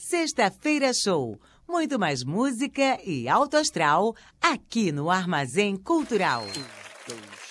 Sexta-feira Show. Muito mais música e alto astral aqui no Armazém Cultural. 1, 2,